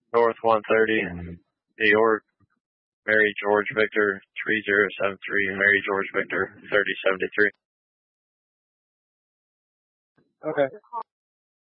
North 130, New York, Mary George Victor 3073, Mary George Victor 3073. Okay.